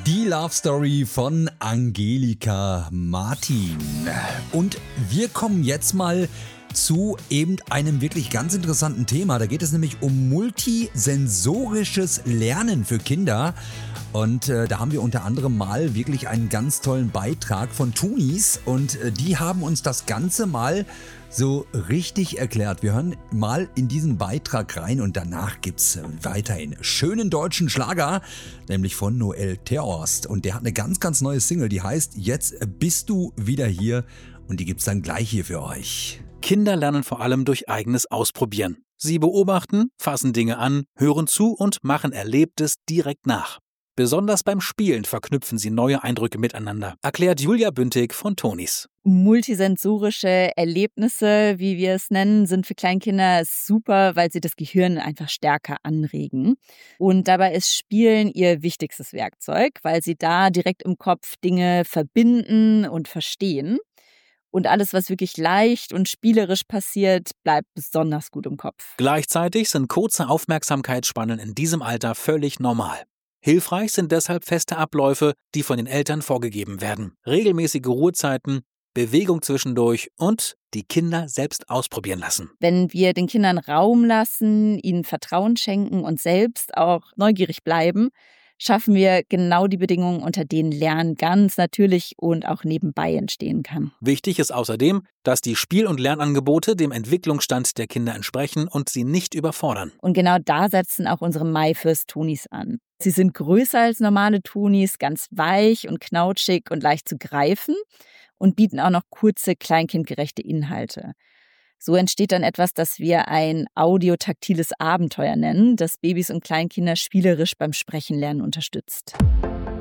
Die Love Story von Angelika Martin. Und wir kommen jetzt mal zu eben einem wirklich ganz interessanten Thema. Da geht es nämlich um multisensorisches Lernen für Kinder. Und da haben wir unter anderem mal wirklich einen ganz tollen Beitrag von Tunis. Und die haben uns das Ganze mal so richtig erklärt. Wir hören mal in diesen Beitrag rein und danach gibt's weiterhin schönen deutschen Schlager, nämlich von Noel Terhorst. Und der hat eine ganz, ganz neue Single, die heißt Jetzt bist du wieder hier. Und die gibt's dann gleich hier für euch. Kinder lernen vor allem durch eigenes Ausprobieren. Sie beobachten, fassen Dinge an, hören zu und machen Erlebtes direkt nach. Besonders beim Spielen verknüpfen sie neue Eindrücke miteinander, erklärt Julia Bündig von Tonis. Multisensorische Erlebnisse, wie wir es nennen, sind für Kleinkinder super, weil sie das Gehirn einfach stärker anregen. Und dabei ist Spielen ihr wichtigstes Werkzeug, weil sie da direkt im Kopf Dinge verbinden und verstehen. Und alles, was wirklich leicht und spielerisch passiert, bleibt besonders gut im Kopf. Gleichzeitig sind kurze Aufmerksamkeitsspannen in diesem Alter völlig normal. Hilfreich sind deshalb feste Abläufe, die von den Eltern vorgegeben werden. Regelmäßige Ruhezeiten, Bewegung zwischendurch und die Kinder selbst ausprobieren lassen. Wenn wir den Kindern Raum lassen, ihnen Vertrauen schenken und selbst auch neugierig bleiben, schaffen wir genau die Bedingungen, unter denen Lernen ganz natürlich und auch nebenbei entstehen kann. Wichtig ist außerdem, dass die Spiel- und Lernangebote dem Entwicklungsstand der Kinder entsprechen und sie nicht überfordern. Und genau da setzen auch unsere MyFirst Tonis an. Sie sind größer als normale Tonis, ganz weich und knautschig und leicht zu greifen und bieten auch noch kurze, kleinkindgerechte Inhalte. So entsteht dann etwas, das wir ein audiotaktiles Abenteuer nennen, das Babys und Kleinkinder spielerisch beim Sprechenlernen unterstützt.